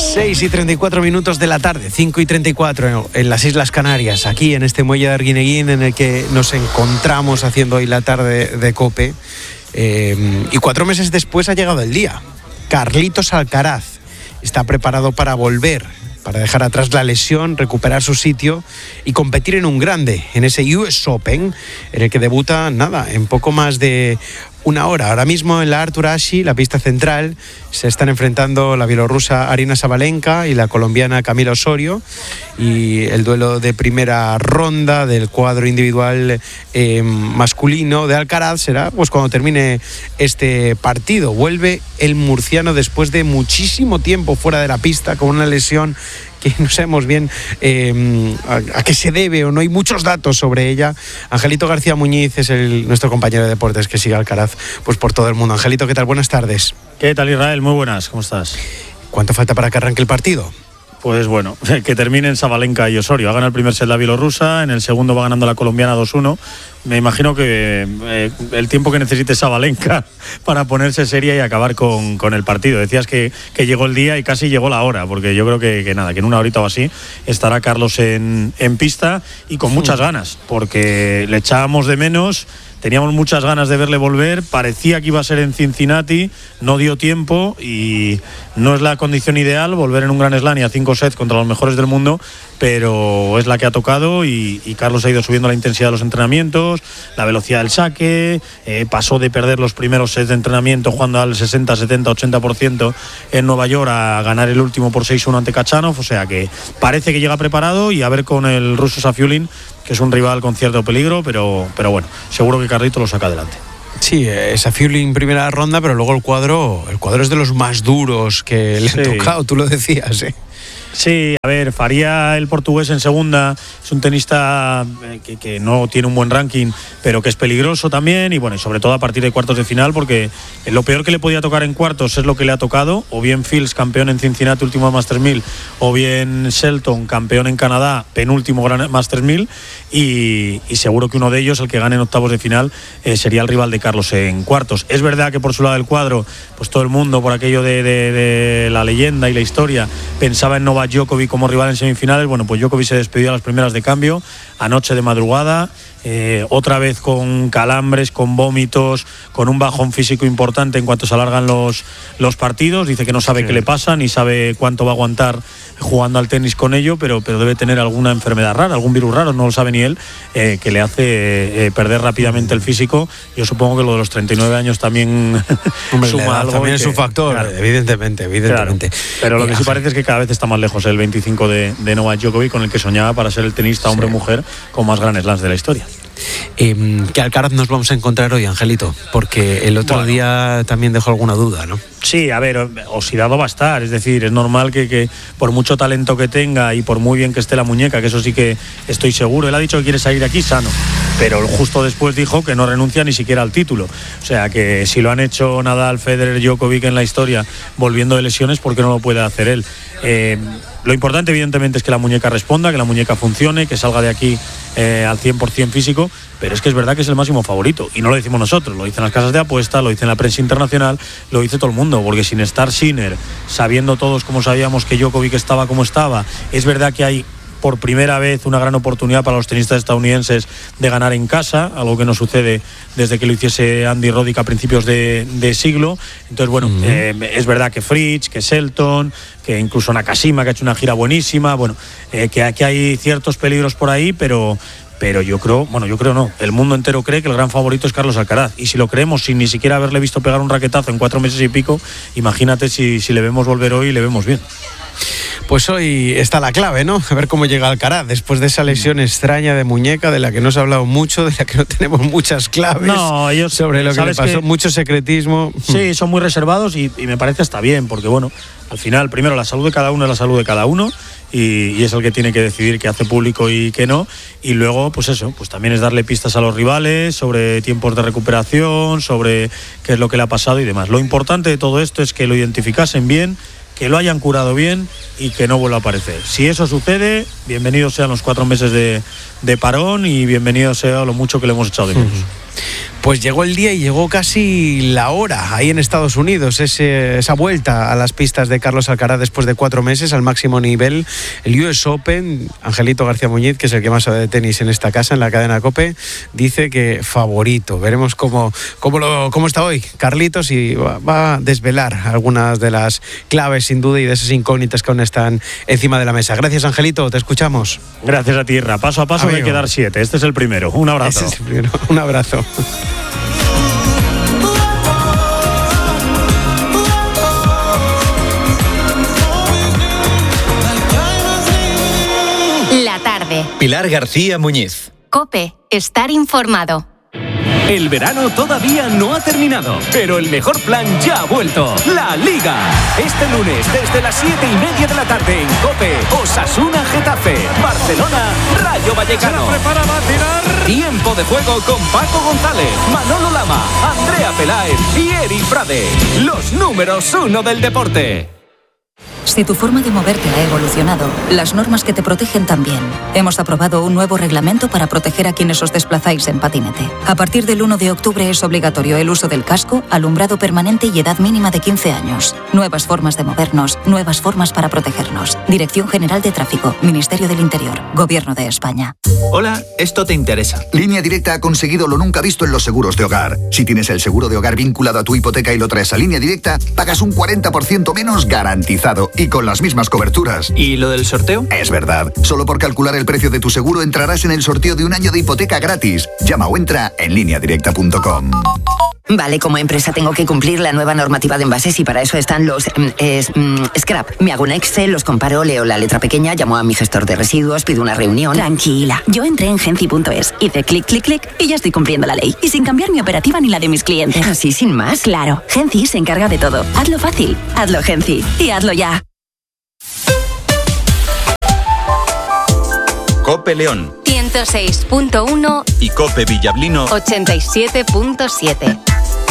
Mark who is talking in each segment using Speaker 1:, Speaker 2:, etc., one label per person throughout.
Speaker 1: 6:34 de la tarde, 5:34 en las Islas Canarias, aquí en este muelle de Arguineguín en el que nos encontramos haciendo hoy la tarde de COPE. Y 4 meses después ha llegado el día. Carlitos Alcaraz está preparado para volver, para dejar atrás la lesión, recuperar su sitio y competir en un grande, en ese US Open, en el que debuta, en poco más de una hora. Ahora mismo en la Arthur Ashe, la pista central, se están enfrentando la bielorrusa Aryna Sabalenka y la colombiana Camila Osorio, y el duelo de primera ronda del cuadro individual masculino de Alcaraz será pues cuando termine este partido. Vuelve el murciano después de muchísimo tiempo fuera de la pista con una lesión que no sabemos bien a qué se debe, o no hay muchos datos sobre ella. Angelito García Muñiz es nuestro compañero de deportes que sigue a Alcaraz pues por todo el mundo. Angelito, ¿qué tal? Buenas tardes.
Speaker 2: ¿Qué tal, Israel? Muy buenas, ¿cómo estás?
Speaker 1: ¿Cuánto falta para que arranque el partido?
Speaker 2: Pues bueno, que terminen Sabalenka y Osorio. Ha ganado el primer set la bielorrusa, en el segundo va ganando la colombiana 2-1. Me imagino que el tiempo que necesite Sabalenka para ponerse seria y acabar con el partido. Decías que llegó el día y casi llegó la hora, porque yo creo que en una horita o así estará Carlos en pista y con muchas ganas, porque le echábamos de menos. Teníamos muchas ganas de verle volver, parecía que iba a ser en Cincinnati, no dio tiempo y no es la condición ideal volver en un Grand Slam y a 5 sets contra los mejores del mundo, pero es la que ha tocado y Carlos ha ido subiendo la intensidad de los entrenamientos, la velocidad del saque, pasó de perder los primeros sets de entrenamiento jugando al 60, 70, 80% en Nueva York a ganar el último por 6-1 ante Khachanov, o sea que parece que llega preparado y a ver con el ruso Safiullin, que es un rival con cierto peligro, pero bueno, seguro que Carlito lo saca adelante.
Speaker 1: Sí, Safiullin primera ronda, pero luego el cuadro es de los más duros que le han tocado, tú lo decías, ¿eh?
Speaker 2: Sí, a ver, Faria, el portugués en segunda, es un tenista que no tiene un buen ranking, pero que es peligroso también, y bueno, y sobre todo a partir de cuartos de final, porque lo peor que le podía tocar en cuartos es lo que le ha tocado, o bien Fields, campeón en Cincinnati, último Masters 1000, o bien Shelton, campeón en Canadá, penúltimo Gran Masters 1000, y seguro que uno de ellos, el que gane en octavos de final, sería el rival de Carlos en cuartos. Es verdad que por su lado del cuadro, pues todo el mundo, por aquello de la leyenda y la historia, pensaba en Novak Djokovic como rival en semifinales. Bueno, pues Djokovic se despidió a las primeras de cambio, anoche de madrugada, otra vez con calambres, con vómitos, con un bajón físico importante en cuanto se alargan los partidos. Dice que no sabe qué le pasa, ni sabe cuánto va a aguantar jugando al tenis con ello, pero debe tener alguna enfermedad rara, algún virus raro, no lo sabe ni él, que le hace perder rápidamente el físico. Yo supongo que lo de los 39 años también suma algo.
Speaker 1: También es un factor, claro, evidentemente. Claro,
Speaker 2: pero lo que sí parece es que cada vez está más lejos el 25 de Novak Djokovic, con el que soñaba para ser el tenista hombre-mujer con más Grand Slams de la historia.
Speaker 1: ¿Qué Alcaraz nos vamos a encontrar hoy, Angelito? Porque el otro día también dejó alguna duda, ¿no?
Speaker 2: Sí, a ver, oxidado va a estar, es decir, es normal que por mucho talento que tenga y por muy bien que esté la muñeca, que eso sí que estoy seguro, él ha dicho que quiere salir aquí sano, pero justo después dijo que no renuncia ni siquiera al título, o sea que si lo han hecho Nadal, Federer, Djokovic en la historia volviendo de lesiones, ¿por qué no lo puede hacer él? Lo importante evidentemente es que la muñeca responda, que la muñeca funcione, que salga de aquí al 100% físico, pero es que es verdad que es el máximo favorito y no lo decimos nosotros, lo dicen las casas de apuesta, lo dicen la prensa internacional, lo dice todo el mundo, porque sin estar Sinner, sabiendo todos como sabíamos que Djokovic estaba como estaba, es verdad que hay por primera vez una gran oportunidad para los tenistas estadounidenses de ganar en casa, algo que no sucede desde que lo hiciese Andy Roddick a principios de siglo. Entonces, bueno, es verdad que Fritz, que Shelton, que incluso Nakashima, que ha hecho una gira buenísima, bueno, que aquí hay ciertos peligros por ahí, pero yo creo no, el mundo entero cree que el gran favorito es Carlos Alcaraz, y si lo creemos sin ni siquiera haberle visto pegar un raquetazo en 4 meses y pico, imagínate si le vemos volver hoy y le vemos bien.
Speaker 1: Pues hoy está la clave, ¿no? A ver cómo llega Alcaraz después de esa lesión extraña de muñeca, de la que no se ha hablado mucho, de la que no tenemos muchas claves.
Speaker 2: No, ellos
Speaker 1: sobre lo que le pasó, mucho secretismo.
Speaker 2: Sí, son muy reservados y me parece hasta bien, porque bueno, al final, primero la salud de cada uno es la salud de cada uno y es el que tiene que decidir qué hace público y qué no, y luego pues eso, pues también es darle pistas a los rivales sobre tiempos de recuperación, sobre qué es lo que le ha pasado y demás. Lo importante de todo esto es que lo identificasen bien, que lo hayan curado bien y que no vuelva a aparecer. Si eso sucede, bienvenidos sean los 4 meses de parón y bienvenido sea lo mucho que le hemos echado de menos.
Speaker 1: Pues llegó el día y llegó casi la hora ahí en Estados Unidos, esa vuelta a las pistas de Carlos Alcaraz después de 4 meses al máximo nivel, el US Open. Angelito García Muñiz, que es el que más sabe de tenis en esta casa, en la cadena COPE, dice que favorito. Veremos cómo está hoy Carlitos, y va a desvelar algunas de las claves sin duda y de esas incógnitas que aún están encima de la mesa. Gracias, Angelito, te escuchamos.
Speaker 2: Gracias a ti, Irra. Paso a paso hay que dar 7. Este es el primero. Un abrazo.
Speaker 1: Ese es el primero. Un abrazo.
Speaker 3: La tarde.
Speaker 4: Pilar García Muñiz.
Speaker 3: COPE. Estar informado.
Speaker 5: El verano todavía no ha terminado, pero el mejor plan ya ha vuelto. La Liga. Este lunes, desde las 7:30 de la tarde en COPE, Osasuna Getafe, Barcelona, Rayo Vallecano.
Speaker 2: Se prepara, va a tirar.
Speaker 5: Tiempo de juego con Paco González, Manolo Lama, Andrea Peláez y Eri Frade. Los números 1 del deporte.
Speaker 6: Si tu forma de moverte ha evolucionado, las normas que te protegen también. Hemos aprobado un nuevo reglamento para proteger a quienes os desplazáis en patinete. A partir del 1 de octubre es obligatorio el uso del casco, alumbrado permanente y edad mínima de 15 años. Nuevas formas de movernos, nuevas formas para protegernos. Dirección General de Tráfico, Ministerio del Interior, Gobierno de España.
Speaker 7: Hola, esto te interesa.
Speaker 8: Línea Directa ha conseguido lo nunca visto en los seguros de hogar. Si tienes el seguro de hogar vinculado a tu hipoteca y lo traes a Línea Directa, pagas un 40% menos garantizado y con las mismas coberturas.
Speaker 7: ¿Y lo del sorteo?
Speaker 8: Es verdad. Solo por calcular el precio de tu seguro entrarás en el sorteo de un año de hipoteca gratis. Llama o entra en lineadirecta.com.
Speaker 9: Vale, como empresa tengo que cumplir la nueva normativa de envases y para eso están los scrap. Me hago un Excel, los comparo, leo la letra pequeña, llamo a mi gestor de residuos, pido una reunión.
Speaker 10: Tranquila, yo entré en Genci.es, hice clic, clic, clic y ya estoy cumpliendo la ley. Y sin cambiar mi operativa ni la de mis clientes.
Speaker 9: ¿Así sin más?
Speaker 10: Claro, Genci se encarga de todo. Hazlo fácil, hazlo Genci y hazlo ya.
Speaker 4: COPE León
Speaker 3: 106.1
Speaker 4: y COPE Villablino
Speaker 3: 87.7.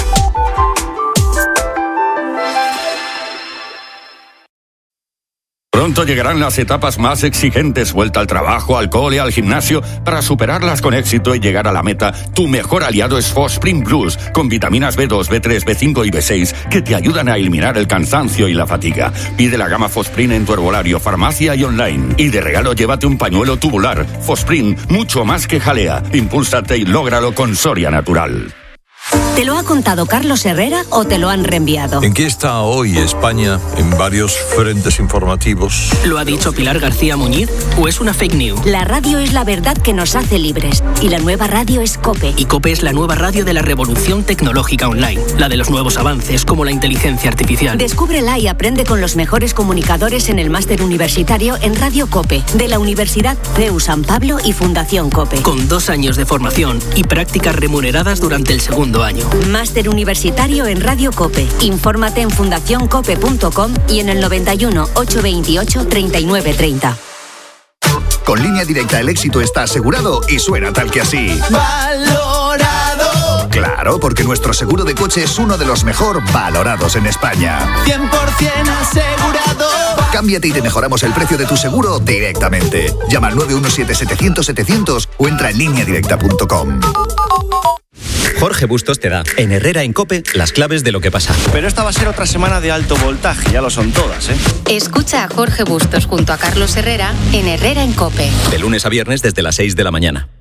Speaker 11: Pronto llegarán las etapas más exigentes, vuelta al trabajo, al cole, al gimnasio. Para superarlas con éxito y llegar a la meta, tu mejor aliado es Fosprint Plus, con vitaminas B2, B3, B5 y B6, que te ayudan a eliminar el cansancio y la fatiga. Pide la gama Fosprint en tu herbolario, farmacia y online. Y de regalo llévate un pañuelo tubular. Fosprint, mucho más que jalea. Impúlsate y lógralo con Soria Natural.
Speaker 12: ¿Te lo ha contado Carlos Herrera o te lo han reenviado?
Speaker 13: ¿En qué está hoy España en varios frentes informativos?
Speaker 14: ¿Lo ha dicho Pilar García Muñiz o es una fake news?
Speaker 12: La radio es la verdad que nos hace libres y la nueva radio es COPE.
Speaker 14: Y COPE es la nueva radio de la revolución tecnológica online, la de los nuevos avances como la inteligencia artificial.
Speaker 12: Descúbrela y aprende con los mejores comunicadores en el máster universitario en Radio COPE de la Universidad CEU San Pablo y Fundación COPE.
Speaker 14: Con 2 años de formación y prácticas remuneradas durante el segundo año.
Speaker 12: Máster universitario en Radio COPE. Infórmate en fundacioncope.com y en el 91 828 3930.
Speaker 8: Con Línea Directa el éxito está asegurado y suena tal que así.
Speaker 15: ¡Valorado!
Speaker 8: Claro, porque nuestro seguro de coche es uno de los mejor valorados en España.
Speaker 15: 100% asegurado.
Speaker 8: Cámbiate y te mejoramos el precio de tu seguro directamente. Llama al 917-700-700 o entra en lineadirecta.com.
Speaker 4: Jorge Bustos te da, en Herrera en COPE, las claves de lo que pasa.
Speaker 16: Pero esta va a ser otra semana de alto voltaje, ya lo son todas, ¿eh?
Speaker 3: Escucha a Jorge Bustos junto a Carlos Herrera en Herrera en COPE.
Speaker 4: De lunes a viernes desde las 6 de la mañana.